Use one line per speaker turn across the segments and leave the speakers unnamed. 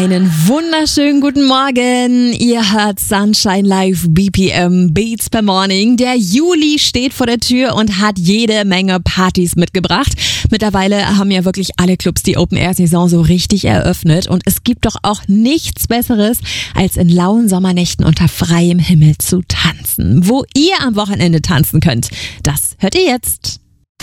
Einen wunderschönen guten Morgen. Ihr hört Sunshine Live BPM Beats per Morning. Der Juli steht vor der Tür und hat jede Menge Partys mitgebracht. Mittlerweile haben ja wirklich alle Clubs die Open-Air-Saison so richtig eröffnet. Und es gibt doch auch nichts Besseres, als in lauen Sommernächten unter freiem Himmel zu tanzen. Wo ihr am Wochenende tanzen könnt, das hört ihr jetzt.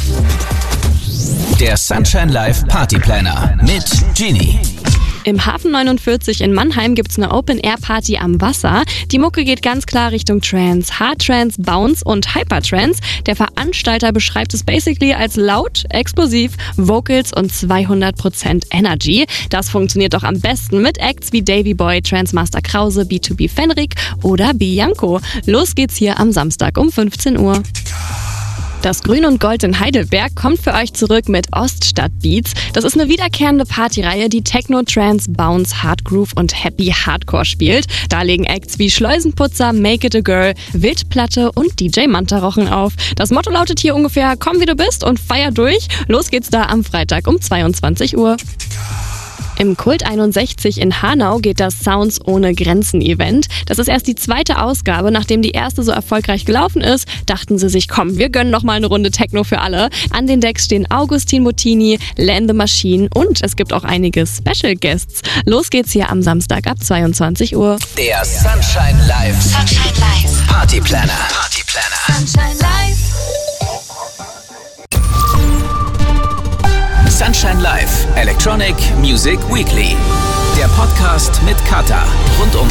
Der Sunshine Live Party Planner mit Genie.
Im Hafen 49 in Mannheim gibt's eine Open-Air-Party am Wasser. Die Mucke geht ganz klar Richtung Trance, Hard-Trance, Bounce und Hyper-Trance. Der Veranstalter beschreibt es basically als laut, explosiv, Vocals und 200% Energy. Das funktioniert doch am besten mit Acts wie Davy Boy, Transmaster Krause, B2B Fenrik oder Bianco. Los geht's hier am Samstag um 15 Uhr. Das Grün und Gold in Heidelberg kommt für euch zurück mit Oststadt-Beats. Das ist eine wiederkehrende Partyreihe, die Techno, Trance, Bounce, Hardgroove und Happy Hardcore spielt. Da legen Acts wie Schleusenputzer, Make It a Girl, Wildplatte und DJ Mantarochen auf. Das Motto lautet hier ungefähr: Komm wie du bist und feier durch. Los geht's da am Freitag um 22 Uhr. Im Kult 61 in Hanau geht das Sounds ohne Grenzen Event. Das ist erst die zweite Ausgabe. Nachdem die erste so erfolgreich gelaufen ist, dachten sie sich, komm, wir gönnen noch mal eine Runde Techno für alle. An den Decks stehen Augustin Bottini, Len the Machine und es gibt auch einige Special Guests. Los geht's hier am Samstag ab 22 Uhr.
Der Sunshine Live Party Planner.
Sunshine Live.
Sunshine Live Electronic Music Weekly. Der Podcast mit Kata rund um